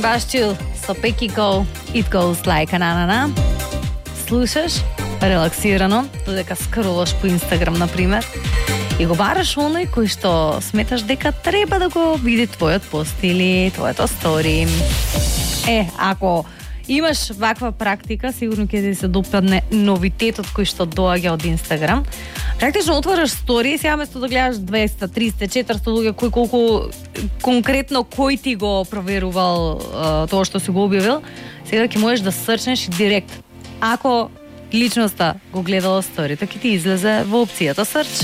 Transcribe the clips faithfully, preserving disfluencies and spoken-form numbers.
Баш чил со Пеки Go, It Goes Like a Na-Na-Na. Слушаш релаксирано, додека скролаш по Инстаграм, например, и го бараш оној кој што сметаш дека треба да го види твојот пост или твоето стори. Е, ако имаш ваква практика, сигурно ќе ти се допадне новитетот кој што доаѓа од Инстаграм. Практично отвараш стори, сега место да гледаш двеста, триста, четириста луѓе кој колку конкретно кој ти го проверувал uh, тоа што си го објавил, сега ќе можеш да срчнеш директ. Ако личноста го гледала сторито, ќе ти излезе во опцијата search.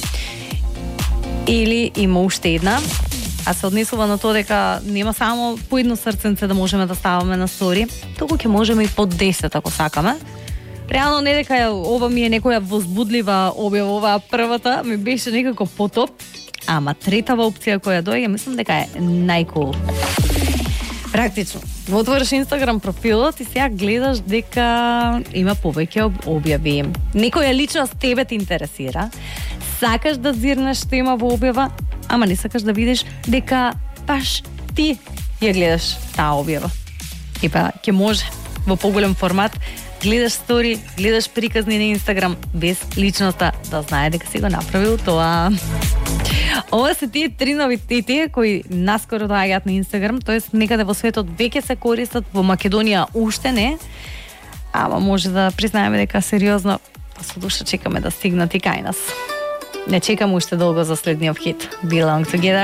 Или има уште една, а се однесува на тоа дека нема само по едно срценце да можеме да ставаме на стори, туку ќе можеме и по десет ако сакаме. Реално не дека ова ми е некоја возбудлива објава, оваа првата ми беше некако потоп, ама третава опција која доаѓа, мислам дека е најкул. Практично, го отвориш Инстаграм профилот и сега гледаш дека има повеќе објави. Некоја личност тебе те интересира, сакаш да зирнеш што има во објава, ама не сакаш да видиш дека баш ти ја гледаш таа објава. И па ќе може во поголем формат гледаш стори, гледаш приказни на Инстаграм без личноста да знае дека си го направил тоа. Ова се тие три новитети кои наскоро доаѓаат на Инстаграм, тоест некаде во светот веќе се користат, во Македонија уште не. Ама може да признаеме дека сериозно со душа чекаме да стигнат и кај нас. Не чекам уште долго за следниот хит. Belong Together.